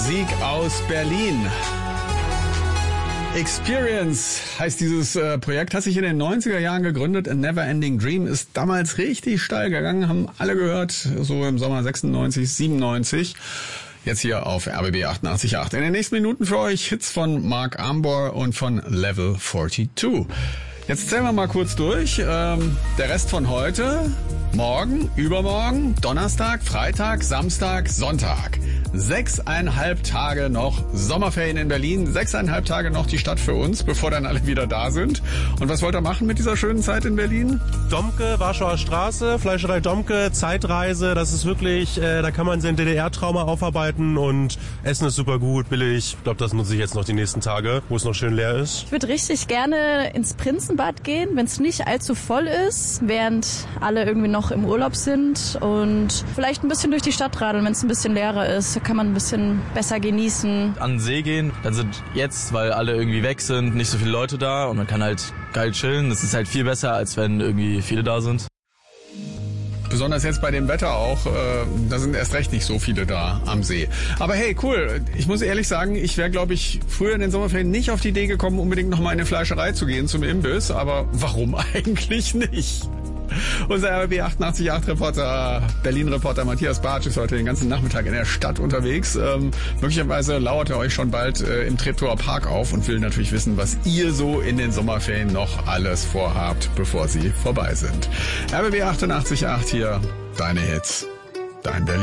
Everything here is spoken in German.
Musik aus Berlin. Experience heißt dieses Projekt, hat sich in den 90er Jahren gegründet. A Never Ending Dream ist damals richtig steil gegangen, haben alle gehört, so im Sommer 96, 97. Jetzt hier auf RBB 88.8. In den nächsten Minuten für euch Hits von Mark Ambor und von Level 42. Jetzt zählen wir mal kurz durch. Der Rest von heute, morgen, übermorgen, Donnerstag, Freitag, Samstag, Sonntag. 6,5 Tage noch Sommerferien in Berlin. 6,5 Tage noch die Stadt für uns, bevor dann alle wieder da sind. Und was wollt ihr machen mit dieser schönen Zeit in Berlin? Domke, Warschauer Straße, Fleischerei Domke, Zeitreise. Das ist wirklich, da kann man sein DDR-Trauma aufarbeiten und Essen ist super gut, billig. Ich glaube, das nutze ich jetzt noch die nächsten Tage, wo es noch schön leer ist. Ich würde richtig gerne ins Prinzenbad gehen, wenn es nicht allzu voll ist, während alle irgendwie noch im Urlaub sind und vielleicht ein bisschen durch die Stadt radeln, wenn es ein bisschen leerer ist. Kann man ein bisschen besser genießen. An den See gehen, dann sind jetzt, weil alle irgendwie weg sind, nicht so viele Leute da und man kann halt geil chillen. Das ist halt viel besser, als wenn irgendwie viele da sind. Besonders jetzt bei dem Wetter auch, da sind erst recht nicht so viele da am See. Aber hey, cool. Ich muss ehrlich sagen, ich wäre, glaube ich, früher in den Sommerferien nicht auf die Idee gekommen, unbedingt noch mal in eine Fleischerei zu gehen zum Imbiss. Aber warum eigentlich nicht? Unser RBB 88.8 Reporter, Berlin-Reporter Matthias Bartsch ist heute den ganzen Nachmittag in der Stadt unterwegs. Möglicherweise lauert er euch schon bald im Treptower Park auf und will natürlich wissen, was ihr so in den Sommerferien noch alles vorhabt, bevor sie vorbei sind. RBB 88.8 hier, deine Hits, dein Berlin.